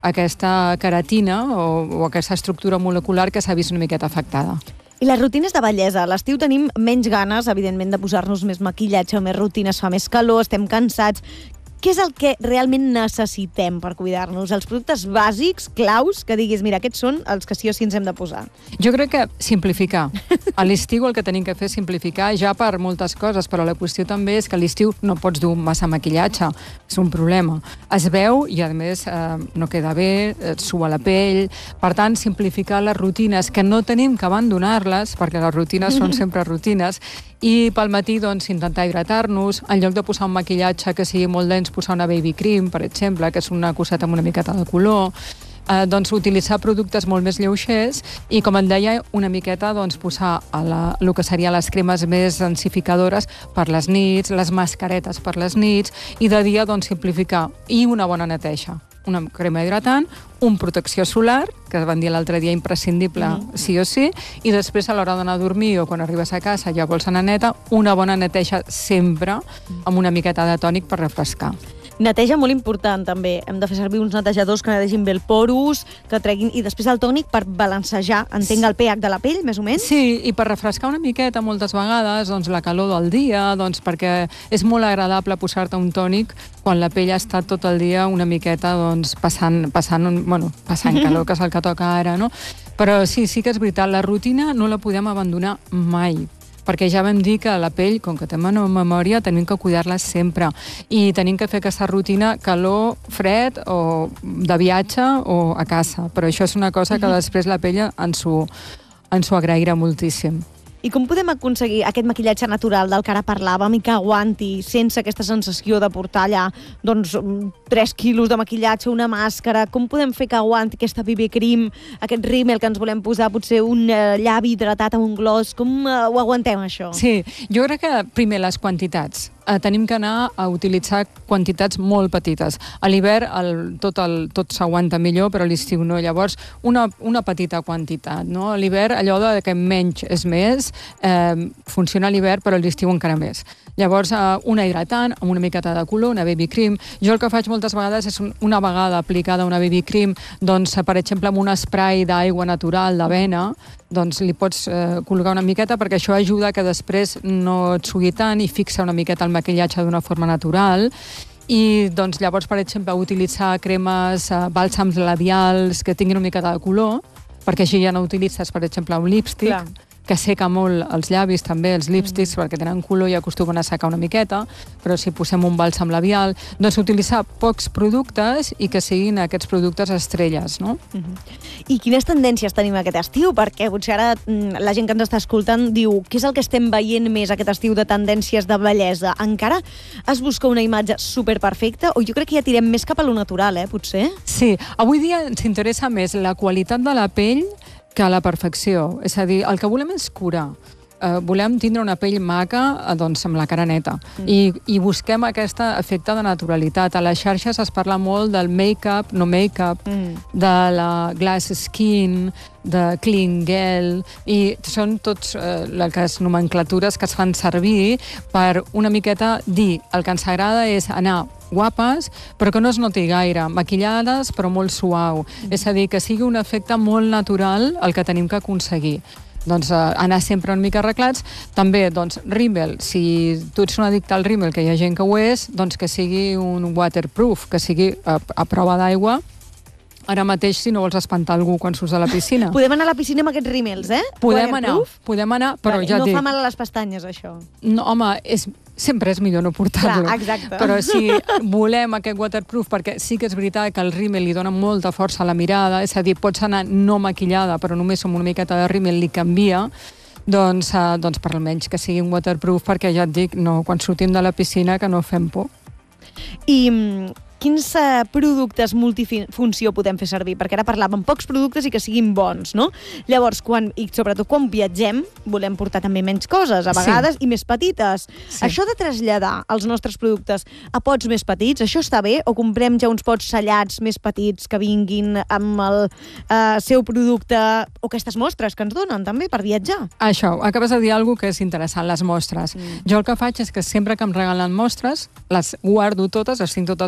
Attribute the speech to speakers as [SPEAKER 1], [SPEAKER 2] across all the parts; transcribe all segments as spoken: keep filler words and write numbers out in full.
[SPEAKER 1] aquesta queratina o, o aquesta estructura molecular que s'ha vist una miqueta afectada.
[SPEAKER 2] I les rutines de bellesa. A l'estiu tenim menys ganes, evidentment, de posar-nos més maquillatge o més rutines, fa més calor, estem cansats. Què és el que realment necessitem per cuidar-nos? Els productes bàsics, claus, que diguis, mira, aquests són els que sí o sí ens hem de posar.
[SPEAKER 1] Jo crec que simplificar. A l'estiu el que tenim que fer és simplificar ja per moltes coses, però la qüestió també és que a l'estiu no pots dur massa maquillatge. És un problema. Es veu i, a més, eh, no queda bé, et sua la pell. Per tant, simplificar les rutines, que no tenim que abandonar-les, perquè les rutines són sempre rutines, i pel matí, doncs, intentar hidratar-nos. En lloc de posar un maquillatge que sigui molt dens, posar una baby cream, per exemple, que és una coseta amb una miqueta de color. Eh, doncs utilitzar productes molt més lleugers i, com et deia, una miqueta doncs, posar a la, el que serien les cremes més densificadores per les nits, les mascaretes per les nits, i de dia doncs, simplificar. I una bona neteja. Una crema hidratant, un protecció solar, que van dir l'altre dia imprescindible mm. sí o sí, i després a l'hora d'anar a dormir o quan arribes a casa ja vols anar neta, una bona neteja sempre amb una miqueta de tònic per refrescar.
[SPEAKER 2] Neteja molt important, també. Hem de fer servir uns netejadors que netegin bé el porus, que treguin... I després el tònic per balancejar, entenc, el pH de la pell, més o menys?
[SPEAKER 1] Sí, i per refrescar una miqueta moltes vegades doncs, la calor del dia, doncs, perquè és molt agradable posar-te un tònic quan la pell ha estat tot el dia una miqueta doncs, passant, passant, bueno, passant calor, que és el que toca ara, no? Però sí, sí que és veritat, la rutina no la podem abandonar mai, perquè ja vam dir que la pell, com que té menor memòria, tenim que cuidar-la sempre i tenim que fer aquesta rutina calor, fred o de viatge o a casa, però això és una cosa que després la pell ens ho, ens ho agrairà moltíssim.
[SPEAKER 2] I com podem aconseguir aquest maquillatge natural del que ara parlàvem i que aguanti sense aquesta sensació de portar allà doncs, tres quilos de maquillatge, una màscara? Com podem fer que aguanti aquesta B B cream, aquest rímel que ens volem posar, potser un eh, llavi hidratat amb un gloss? Com eh, ho aguantem, això?
[SPEAKER 1] Sí, jo crec que primer les quantitats. Eh, tenim que anar a utilitzar quantitats molt petites. A l'hivern el, tot, el, tot s'aguanta millor, però a l'estiu no. Llavors, una, una petita quantitat. No? A l'hivern, allò de que menys és més, eh, funciona a l'hivern, però a l'estiu encara més. Llavors, eh, una hidratant, amb una miqueta de color, una baby cream. Jo el que faig moltes vegades és un, una vegada aplicada una baby cream, doncs, per exemple, amb un spray d'aigua natural, d'avena, doncs li pots eh, col·locar una miqueta perquè això ajuda que després no et sugui tant i fixa una miqueta el maquillatge d'una forma natural. I doncs llavors, per exemple, utilitzar cremes, eh, bàlsams labials que tinguin una miqueta de color, perquè així ja no utilitzes, per exemple, un lípstic, Clar. que seca molt els llavis també, els lípstics, mm. perquè tenen color i acostumen a secar una miqueta, però si posem un bàlsam labial, doncs utilitzar pocs productes i que siguin aquests productes estrelles, no?
[SPEAKER 2] Mm-hmm. I quines tendències tenim aquest estiu? Perquè potser ara la gent que ens està escoltant diu què és el que estem veient més aquest estiu de tendències de bellesa? Encara es busca una imatge superperfecta o jo crec que ja tirem més cap a lo natural, eh, potser?
[SPEAKER 1] Sí, avui dia ens interessa més la qualitat de la pell que a la perfecció. És a dir, el que volem és curar. Uh, volem tindre una pell maca uh, doncs, amb la cara neta. Mm. I, I busquem aquest efecte de naturalitat. A les xarxes es parla molt del make-up, no make-up, mm. de la glass skin, de clean gel, i són tots uh, les nomenclatures que es fan servir per una miqueta dir el que ens agrada és anar guapes, però que no es noti gaire, maquillades, però molt suau. Mm. És a dir, que sigui un efecte molt natural el que tenim que aconseguir. Doncs eh, anar sempre una mica arreglats. També, doncs, rímel, si tu ets un addicte al rímel, que hi ha gent que ho és, doncs que sigui un waterproof, que sigui a, a prova d'aigua. Ara mateix, si no vols espantar algú quan surts a la piscina.
[SPEAKER 2] Podem anar a la piscina amb aquests rímels, eh?
[SPEAKER 1] Podem anar, podem anar, però vale, ja
[SPEAKER 2] no
[SPEAKER 1] dic...
[SPEAKER 2] No fa mal a les pestanyes, això.
[SPEAKER 1] No, home, és... sempre és millor no portar-lo.
[SPEAKER 2] Clar, exacte.
[SPEAKER 1] Però si volem aquest waterproof, perquè sí que és veritat que el rímel li dona molta força a la mirada, és a dir, pots anar no maquillada, però només amb una miqueta de rímel li canvia, doncs, eh, doncs per almenys que sigui un waterproof, perquè ja et dic, no, quan sortim de la piscina que no fem por.
[SPEAKER 2] I quins uh, productes multifunció podem fer servir? Perquè ara parlàvem pocs productes i que siguin bons, no? Llavors, quan, i sobretot quan viatgem, volem portar també menys coses, a vegades, sí. i més petites. Sí. Això de traslladar els nostres productes a pots més petits, això està bé? O comprem ja uns pots sellats més petits que vinguin amb el uh, seu producte, o aquestes mostres que ens donen també per viatjar?
[SPEAKER 1] Això, acabes de dir alguna cosa que és interessant, les mostres. Mm. Jo el que faig és que sempre que em regalen mostres, les guardo totes, les tinc totes guardades,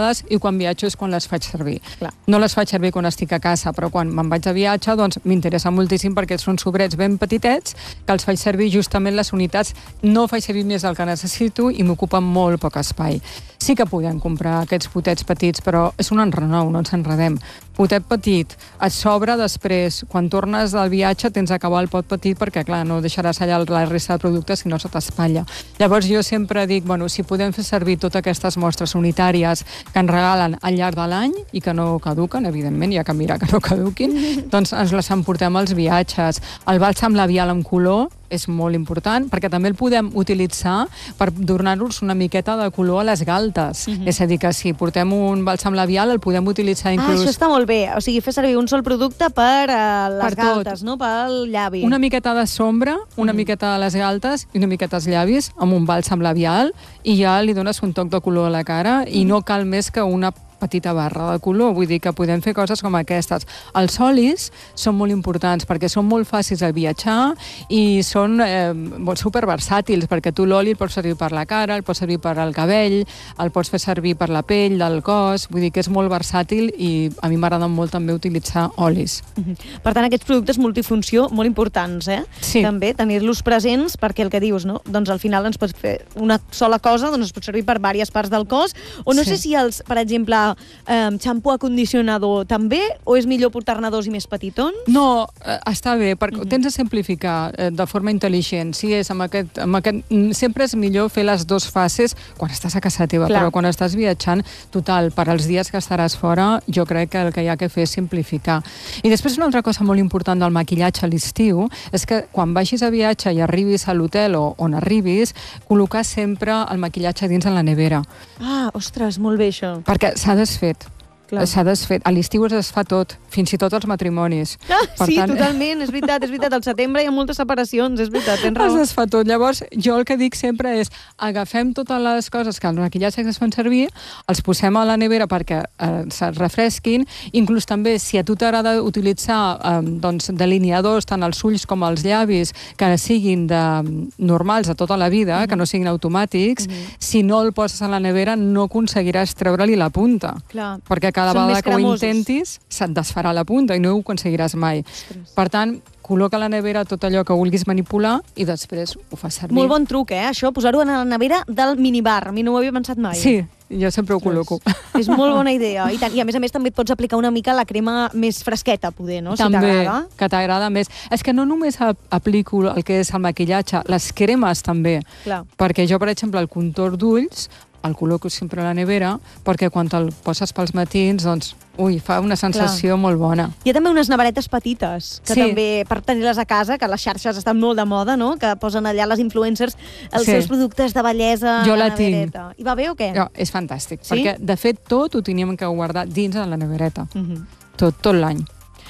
[SPEAKER 1] utilitzades i quan viatjo és quan les faig servir.
[SPEAKER 2] Clar.
[SPEAKER 1] No les faig servir quan estic a casa, però quan me'n vaig de viatge doncs m'interessa moltíssim perquè són sobrets ben petitets que els faig servir justament les unitats. No faig servir més del que necessito i m'ocupen molt poc espai. Sí que podem comprar aquests potets petits, però és un enrenou, no ens enredem. Potet petit, et sobra després, quan tornes del viatge tens d'acabar el pot petit perquè, clar, no deixaràs allà la resta de productes si no se t'espatlla. Llavors jo sempre dic, bueno, si podem fer servir totes aquestes mostres unitàries que ens regalen al llarg de l'any i que no caduquen, evidentment, hi ha que mirar que no caduquin, doncs ens les emportem als viatges. El bàlsam labial en color és molt important, perquè també el podem utilitzar per donar-nos una miqueta de color a les galtes. Uh-huh. És a dir, que si portem un bàlsam labial el podem utilitzar inclús...
[SPEAKER 2] Ah, això està molt bé. O sigui, fer servir un sol producte per uh, les
[SPEAKER 1] per
[SPEAKER 2] galtes,
[SPEAKER 1] tot.
[SPEAKER 2] No? Pel llavi.
[SPEAKER 1] Una miqueta de sombra, una uh-huh. miqueta de les galtes i una miqueta als llavis amb un bàlsam labial i ja li dones un toc de color a la cara uh-huh. i no cal més que una petita barra de color, vull dir que podem fer coses com aquestes. Els olis són molt importants perquè són molt fàcils de viatjar i són eh, superversàtils perquè tu l'oli el pots servir per la cara, el pots servir per al cabell, el pots fer servir per la pell, del cos, vull dir que és molt versàtil i a mi m'agrada molt també utilitzar olis.
[SPEAKER 2] Uh-huh. Per tant, aquests productes multifunció molt importants, eh?
[SPEAKER 1] Sí.
[SPEAKER 2] També tenir-los presents perquè el que dius, no? Doncs al final ens pots fer una sola cosa, doncs es pot servir per diverses parts del cos, o no
[SPEAKER 1] sí.
[SPEAKER 2] sé si els, per exemple, Um, xampú acondicionador també, o és millor portar-ne dos i més petitons?
[SPEAKER 1] No, eh, està bé, perquè
[SPEAKER 2] Mm-hmm.
[SPEAKER 1] tens de simplificar eh, de forma intel·ligent. Si és amb aquest, amb aquest... Sempre és millor fer les dues fases quan estàs a casa teva,
[SPEAKER 2] Clar.
[SPEAKER 1] però quan estàs viatjant, total, per als dies que estaràs fora, jo crec que el que hi ha que fer és simplificar. I després una altra cosa molt important del maquillatge a l'estiu és que quan vagis a viatge i arribis a l'hotel o on arribis, col·locar sempre el maquillatge dins de la nevera.
[SPEAKER 2] Ah, ostres, molt bé això.
[SPEAKER 1] Perquè s'ha desfet.
[SPEAKER 2] Clar.
[SPEAKER 1] S'ha desfet. A l'estiu es desfà tot, fins i tot els matrimonis.
[SPEAKER 2] Ah,
[SPEAKER 1] Per
[SPEAKER 2] sí,
[SPEAKER 1] tant,
[SPEAKER 2] totalment, és veritat, és veritat. Al setembre hi ha moltes separacions, és veritat, tens
[SPEAKER 1] es
[SPEAKER 2] raó.
[SPEAKER 1] desfà tot. Llavors, jo el que dic sempre és agafem totes les coses que els maquillatges es fan servir, els posem a la nevera perquè eh, se'ls refresquin, inclús també, si a tu t'agrada utilitzar eh, doncs, delineadors, tant els ulls com els llavis, que siguin de, normals de tota la vida, uh-huh. que no siguin automàtics, uh-huh. si no el poses a la nevera no aconseguiràs treure-li la punta.
[SPEAKER 2] Clar.
[SPEAKER 1] Perquè cada
[SPEAKER 2] Són
[SPEAKER 1] vegada
[SPEAKER 2] més
[SPEAKER 1] que ho
[SPEAKER 2] cremosos.
[SPEAKER 1] intentis se't desfarà la punta i no ho aconseguiràs mai.
[SPEAKER 2] Ostres.
[SPEAKER 1] Per tant, col·loca a la nevera tot allò que vulguis manipular i després ho fas servir.
[SPEAKER 2] Molt bon truc, eh? Això, posar-ho a la nevera del minibar. A mi no ho havia pensat mai.
[SPEAKER 1] Sí, jo sempre ho col·loco.
[SPEAKER 2] És molt bona idea. I, tant. I a més a més també et pots aplicar una mica la crema més fresqueta, poder, no?
[SPEAKER 1] També,
[SPEAKER 2] si t'agrada.
[SPEAKER 1] que t'agrada més. És que no només aplico el que és el maquillatge, les cremes també.
[SPEAKER 2] Clar.
[SPEAKER 1] Perquè jo, per exemple, el contorn d'ulls el col·loco sempre a la nevera perquè quan te'l poses pels matins, doncs, ui, fa una sensació Clar. molt bona.
[SPEAKER 2] Hi ha també unes neveretes petites, que
[SPEAKER 1] sí.
[SPEAKER 2] també, per tenir-les a casa, que les xarxes estan molt de moda, no? Que posen allà les influencers els
[SPEAKER 1] sí.
[SPEAKER 2] seus productes de bellesa
[SPEAKER 1] jo
[SPEAKER 2] a la
[SPEAKER 1] la
[SPEAKER 2] nevereta.
[SPEAKER 1] tinc.
[SPEAKER 2] I va bé o què?
[SPEAKER 1] Jo, és fantàstic,
[SPEAKER 2] sí?
[SPEAKER 1] perquè de fet tot ho teníem que guardar dins de la nevereta.
[SPEAKER 2] Uh -huh.
[SPEAKER 1] Tot, tot l'any.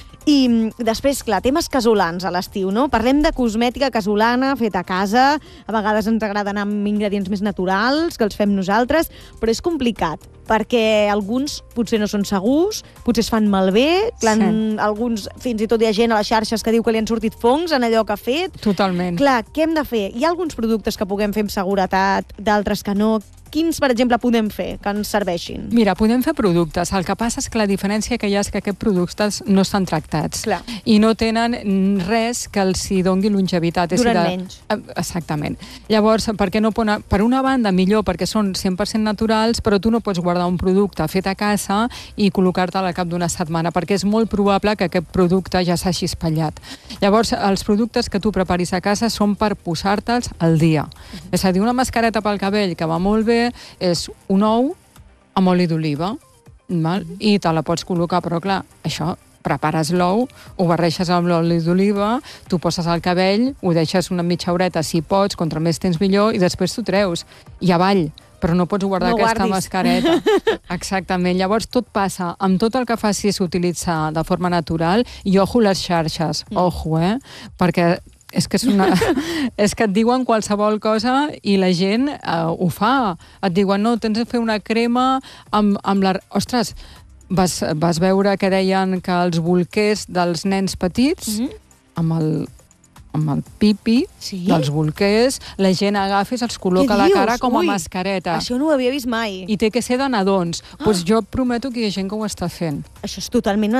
[SPEAKER 2] I després, clar, temes casolans a l'estiu, no? Parlem de cosmètica casolana feta a casa, a vegades ens agrada anar amb ingredients més naturals, que els fem nosaltres, però és complicat, perquè alguns potser no són segurs, potser es fan malbé, clar, sí. alguns, fins i tot hi ha gent a les xarxes que diu que li han sortit fongs en allò que ha fet.
[SPEAKER 1] Totalment.
[SPEAKER 2] Clar, què hem de fer? Hi ha alguns productes que puguem fer amb seguretat, d'altres que no. Quins, per exemple, podem fer que ens serveixin?
[SPEAKER 1] Mira, podem fer productes. El que passa és que la diferència que hi ha és que aquests productes no estan tractats.
[SPEAKER 2] Clar.
[SPEAKER 1] I no tenen res que els hi doni longevitat.
[SPEAKER 2] Duren
[SPEAKER 1] de...
[SPEAKER 2] menys.
[SPEAKER 1] Exactament. Llavors, per què no pone... per una banda, millor, perquè són cent per cent naturals, però tu no pots guardar un producte fet a casa i col·locar-te'l al cap d'una setmana, perquè és molt probable que aquest producte ja s'hagi espatllat. Llavors, els productes que tu preparis a casa són per posar-te'ls al dia. Uh-huh. És a dir, una mascareta pel cabell que va molt bé és un ou amb oli d'oliva, val? Mm-hmm. I te la pots col·locar, però clar, això, prepares l'ou, ho barreixes amb l'oli d'oliva, tu poses al cabell, ho deixes una mitja horeta si pots, contra més temps millor, i després t'ho treus. I avall, però no pots guardar
[SPEAKER 2] no
[SPEAKER 1] aquesta
[SPEAKER 2] guardis.
[SPEAKER 1] mascareta. Exactament. Llavors tot passa. Amb tot el que facis utilitzar de forma natural, i ojo les xarxes, mm. ojo, eh? Perquè és que, és, una... és que et diuen qualsevol cosa i la gent uh, ho fa. Et diuen, no, tens de fer una crema amb, amb la... Ostres, vas, vas veure que deien que els bolquers dels nens petits, mm-hmm. amb el amb el pipi
[SPEAKER 2] Sí?
[SPEAKER 1] dels bolquers, la gent agafa i se'ls col·loca a la
[SPEAKER 2] dius?
[SPEAKER 1] cara com a
[SPEAKER 2] Ui,
[SPEAKER 1] mascareta.
[SPEAKER 2] Això no ho havia vist mai.
[SPEAKER 1] I té que ser de nadons. Doncs
[SPEAKER 2] Ah.
[SPEAKER 1] pues jo prometo que hi ha gent que ho està fent.
[SPEAKER 2] Això és totalment